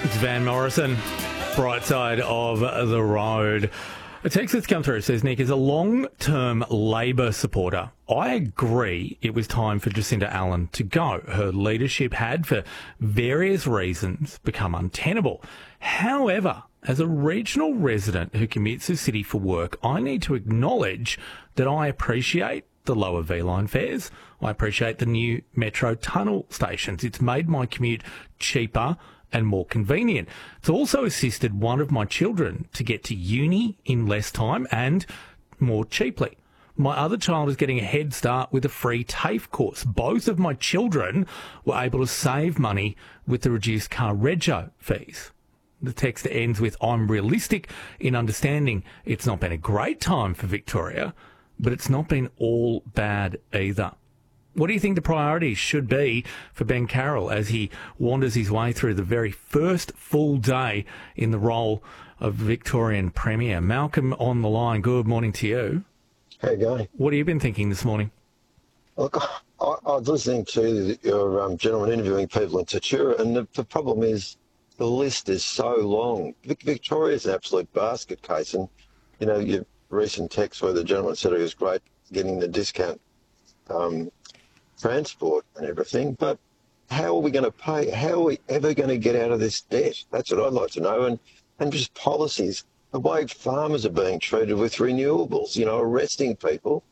It's Van Morrison, Bright Side of the Road. A text that's come through says, Nick, as a long-term Labor supporter, I agree it was time for Jacinda Allen to go. Her leadership had, for various reasons, become untenable. However, as a regional resident who commutes to the city for work, I need to acknowledge that I appreciate the lower V-line fares. I appreciate the new metro tunnel stations. It's made my commute cheaper and more convenient. It's also assisted one of my children to get to uni in less time and more cheaply. My other child is getting a head start with a free TAFE course. Both of my children were able to save money with the reduced car rego fees. The text ends with, I'm realistic in understanding it's not been a great time for Victoria, but it's not been all bad either. What do you think the priorities should be for Ben Carroll as he wanders his way through the very first full day in the role of Victorian Premier? Malcolm on the line, good morning to you. How you going? What have you been thinking this morning? Look, I was listening to your gentleman interviewing people in Tatura, and the problem is the list is so long. Victoria's an absolute basket case, and, you know, your recent text where the gentleman said it was great getting the discount transport and everything, but how are we going to pay? How are we ever going to get out of this debt? That's what I'd like to know. And just policies, the way farmers are being treated with renewables, you know, arresting people.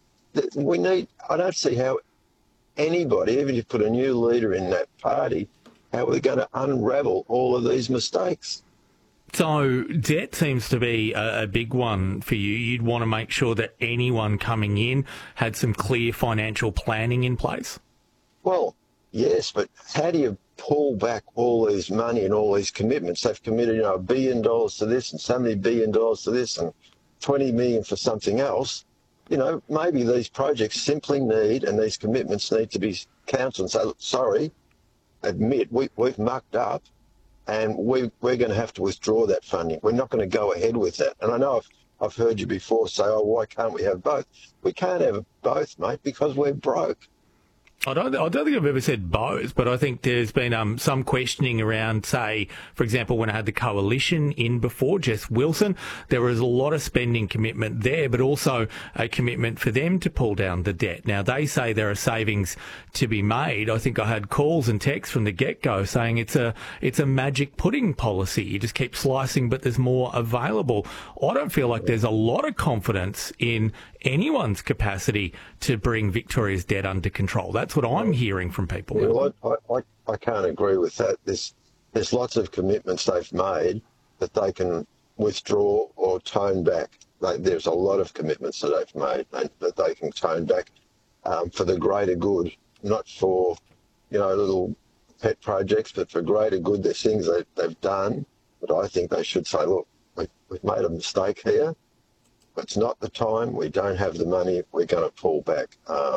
I don't see how anybody, even if you put a new leader in that party, how we're going to unravel all of these mistakes. So debt seems to be a big one for you. You'd want to make sure that anyone coming in had some clear financial planning in place? Well, yes, but how do you pull back all this money and all these commitments? They've committed, you know, $1 billion to this and so many $1 billion to this and 20 million for something else. You know, maybe these projects simply need, and these commitments need to be counselled and say, look, sorry, admit we've mucked up. And we're going to have to withdraw that funding. We're not going to go ahead with that. And I know I've heard you before say, oh, why can't we have both? We can't have both, mate, because we're broke. I don't think I've ever said both, but I think there's been some questioning around, say, for example, when I had the coalition in before, Jess Wilson, there was a lot of spending commitment there, but also a commitment for them to pull down the debt. Now, they say there are savings to be made. I think I had calls and texts from the get-go saying it's a magic pudding policy. You just keep slicing, but there's more available. I don't feel like there's a lot of confidence in anyone's capacity to bring Victoria's debt under control. That's what I'm hearing from people. Well, I can't agree with that. There's lots of commitments they've made that they can withdraw or tone back. There's a lot of commitments that they've made that they can tone back for the greater good, not for, you know, little pet projects, but for greater good. There's things that they've done that I think they should say, look, we've made a mistake here. It's not the time. We don't have the money. We're going to pull back.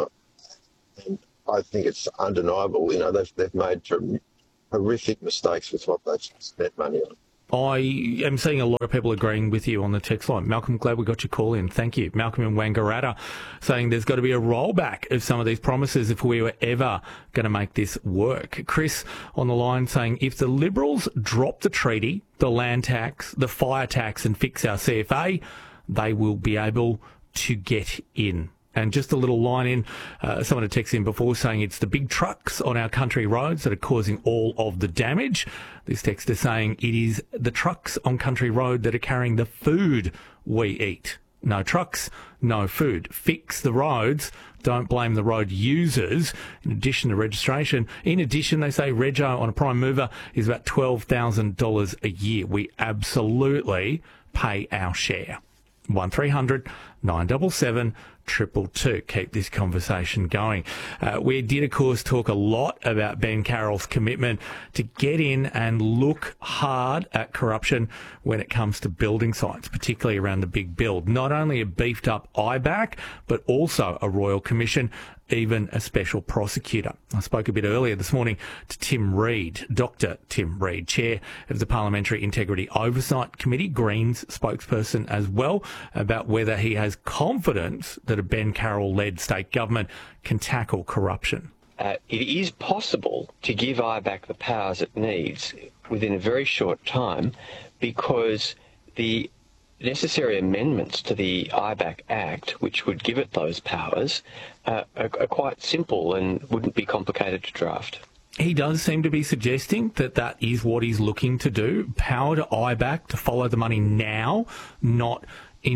And I think it's undeniable. You know, they've made horrific mistakes with what they've spent money on. I am seeing a lot of people agreeing with you on the text line. Malcolm, glad we got your call in. Thank you. Malcolm in Wangaratta saying there's got to be a rollback of some of these promises if we were ever going to make this work. Chris on the line saying if the Liberals drop the treaty, the land tax, the fire tax and fix our CFA, they will be able to get in. And just a little line in, someone had texted in before saying it's the big trucks on our country roads that are causing all of the damage. This text is saying it is the trucks on country road that are carrying the food we eat. No trucks, no food. Fix the roads. Don't blame the road users. In addition to registration, they say rego on a prime mover is about $12,000 a year. We absolutely pay our share. 1300 977 222. Keep this conversation going. We did, of course, talk a lot about Ben Carroll's commitment to get in and look hard at corruption when it comes to building sites, particularly around the big build. Not only a beefed up IBAC, but also a Royal Commission, even a special prosecutor. I spoke a bit earlier this morning to Tim Reid, Dr. Tim Reid, Chair of the Parliamentary Integrity Oversight Committee, Greens spokesperson as well, about whether he has confidence that a Ben Carroll-led state government can tackle corruption. it is possible to give IBAC the powers it needs within a very short time, because the necessary amendments to the IBAC Act, which would give it those powers, are quite simple and wouldn't be complicated to draft. He does seem to be suggesting that that is what he's looking to do, power to IBAC to follow the money now, not in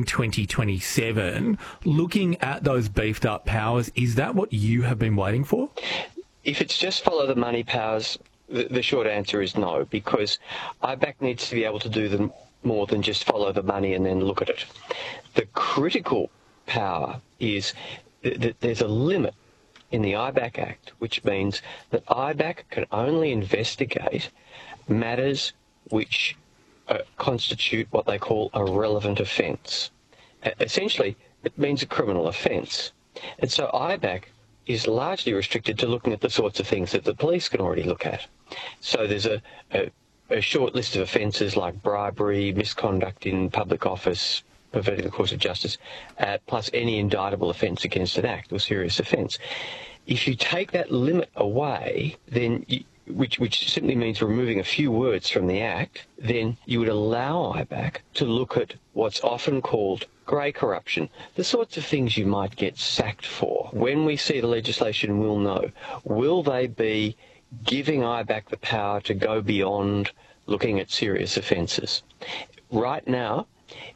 2027. Looking at those beefed up powers, is that what you have been waiting for? If it's just follow the money powers, the short answer is no, because IBAC needs to be able to do them more than just follow the money and then look at it. The critical power is that there's a limit in the IBAC Act, which means that IBAC can only investigate matters which constitute what they call a relevant offence. Essentially, it means a criminal offence. And so IBAC is largely restricted to looking at the sorts of things that the police can already look at. So there's a short list of offences like bribery, misconduct in public office, perverting the course of justice, plus any indictable offence against an act or serious offence. If you take that limit away, then which simply means removing a few words from the Act, then you would allow IBAC to look at what's often called grey corruption, the sorts of things you might get sacked for. When we see the legislation, we'll know. Will they be giving IBAC the power to go beyond looking at serious offences? Right now,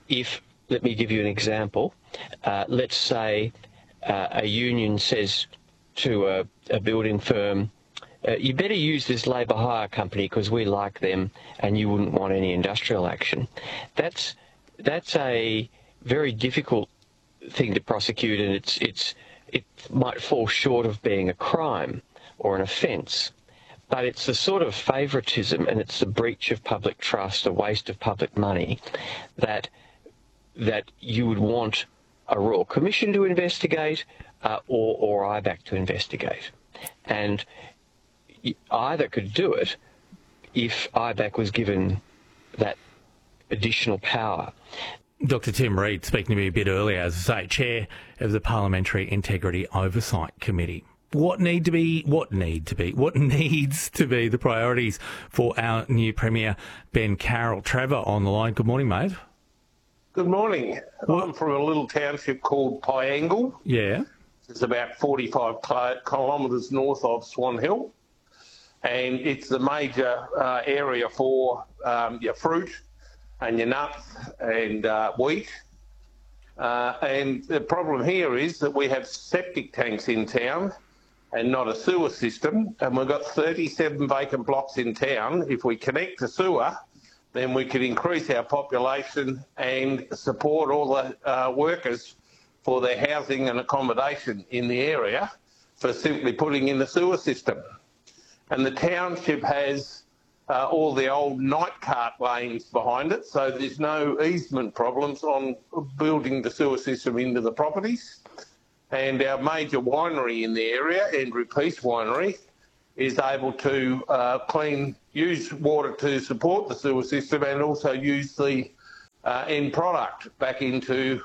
let me give you an example. Let's say a union says to a building firm, you better use this labour hire company because we like them and you wouldn't want any industrial action. That's a very difficult thing to prosecute, and it might fall short of being a crime or an offence. But it's the sort of favouritism and it's the breach of public trust, a waste of public money, that you would want a Royal Commission to investigate or IBAC to investigate. And either could do it if IBAC was given that additional power. Dr. Tim Reed speaking to me a bit earlier, as I say, Chair of the Parliamentary Integrity Oversight Committee. What needs to be the priorities for our new Premier, Ben Carroll? Trevor on the line. Good morning, mate. Good morning. I'm from a little township called Piangle. Yeah. It's about 45 kilometres north of Swan Hill. And it's the major area for your fruit and your nuts and wheat. And the problem here is that we have septic tanks in town and not a sewer system. And we've got 37 vacant blocks in town. If we connect to sewer, then we could increase our population and support all the workers for their housing and accommodation in the area for simply putting in the sewer system. And the township has all the old night cart lanes behind it, so there's no easement problems on building the sewer system into the properties. And our major winery in the area, Andrew Peace Winery, is able to use water to support the sewer system and also use the end product back into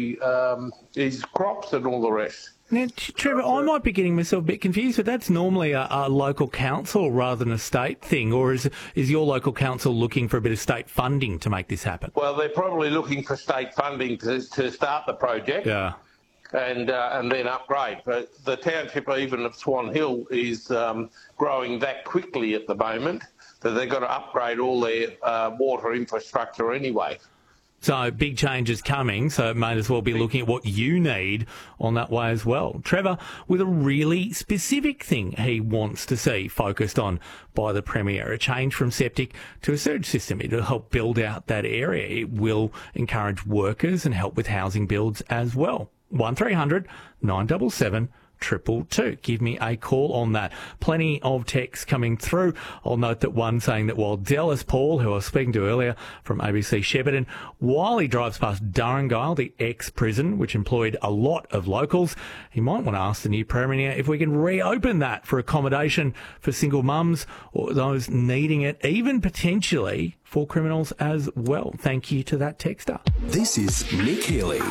these crops and all the rest. Now, Trevor, I might be getting myself a bit confused, but that's normally a local council rather than a state thing, or is your local council looking for a bit of state funding to make this happen? Well, they're probably looking for state funding to start the project. Yeah. And then upgrade. But the township even of Swan Hill is growing that quickly at the moment that they've got to upgrade all their water infrastructure anyway. So big changes coming, so it may as well be looking at what you need on that way as well. Trevor, with a really specific thing he wants to see focused on by the Premier, a change from septic to a sewage system. It'll help build out that area. It will encourage workers and help with housing builds as well. 1300 977 222. Give me a call on that. Plenty of texts coming through. I'll note that one saying that while Dallas Paul, who I was speaking to earlier from ABC Shepparton, while he drives past Durrangale, the ex-prison, which employed a lot of locals, he might want to ask the new Premier if we can reopen that for accommodation for single mums or those needing it, even potentially for criminals as well. Thank you to that texter. This is Nick Healy.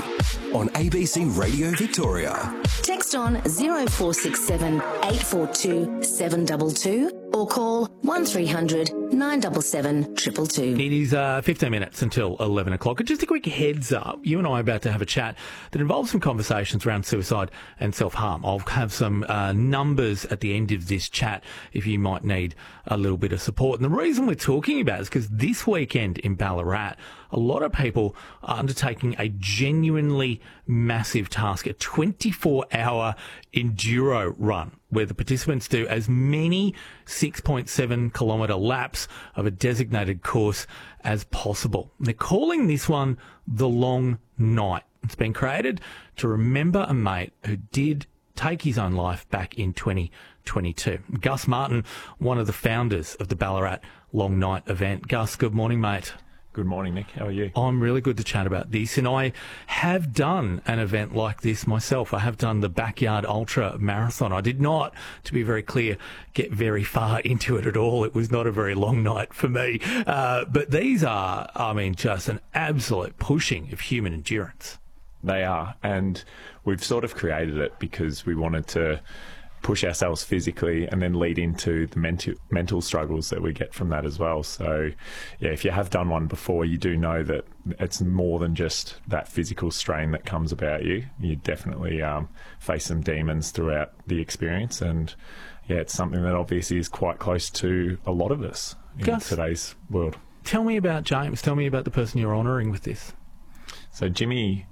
on ABC Radio Victoria. Text on 0467 842 722 or call 1300 977 222. It is 15 minutes until 11 o'clock. And just a quick heads up, you and I are about to have a chat that involves some conversations around suicide and self-harm. I'll have some numbers at the end of this chat if you might need a little bit of support. And the reason we're talking about it is because this weekend in Ballarat, a lot of people are undertaking a genuinely massive task, a 24-hour enduro run, where the participants do as many 6.7 kilometre laps of a designated course as possible. They're calling this one the Long Night. It's been created to remember a mate who did take his own life back in 2022. Gus Martin, one of the founders of the Ballarat Long Night event. Gus, good morning, mate. Good morning, Nick. How are you? I'm really good to chat about this, and I have done an event like this myself. I have done the Backyard Ultra Marathon. I did not, to be very clear, get very far into it at all. It was not a very long night for me. But these are, just an absolute pushing of human endurance. They are, and we've sort of created it because we wanted to push ourselves physically and then lead into the mental struggles that we get from that as well. So, yeah, if you have done one before, you do know that it's more than just that physical strain that comes about you. You definitely face some demons throughout the experience, and yeah, it's something that obviously is quite close to a lot of us in today's world. Tell me about James. Tell me about the person you're honouring with this. So Jimmy,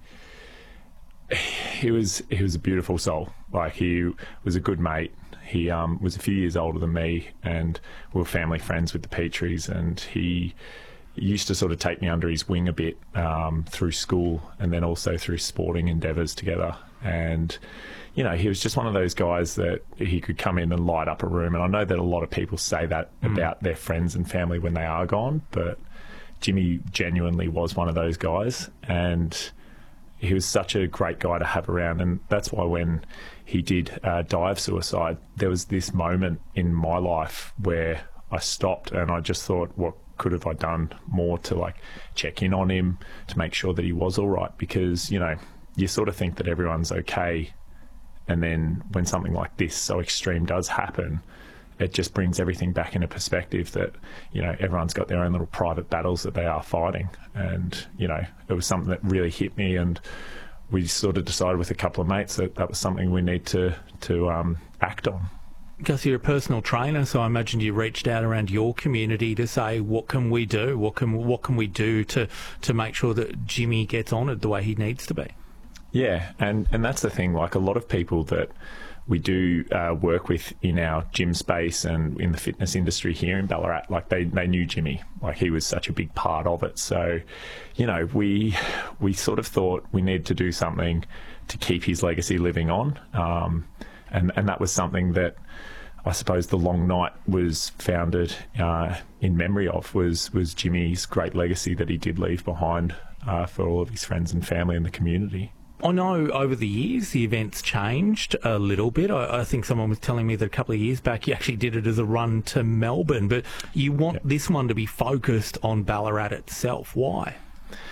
he was a beautiful soul. Like, he was a good mate. He was a few years older than me, and we were family friends with the Petries, and he used to sort of take me under his wing a bit through school and then also through sporting endeavours together. And, you know, he was just one of those guys that he could come in and light up a room. And I know that a lot of people say that about their friends and family when they are gone, but Jimmy genuinely was one of those guys, and he was such a great guy to have around. And that's why when he did die of suicide, there was this moment in my life where I stopped and I just thought, what could have I done more to, like, check in on him, to make sure that he was all right? Because, you know, you sort of think that everyone's okay, and then when something like this so extreme does happen, it just brings everything back into perspective that, you know, everyone's got their own little private battles that they are fighting. And, you know, it was something that really hit me, and we sort of decided with a couple of mates that that was something we need to act on. Gus, you're a personal trainer, so I imagine you reached out around your community to say, what can we do? What can we do to make sure that Jimmy gets honoured the way he needs to be? Yeah, and that's the thing. Like, a lot of people that we do work with in our gym space and in the fitness industry here in Ballarat, like, they knew Jimmy. Like, he was such a big part of it. So, you know, we sort of thought we needed to do something to keep his legacy living on. And that was something that I suppose the Long Night was founded in memory of, was Jimmy's great legacy that he did leave behind for all of his friends and family in the community. I know over the years the event's changed a little bit. I think someone was telling me that a couple of years back you actually did it as a run to Melbourne, but you want this one to be focused on Ballarat itself. Why?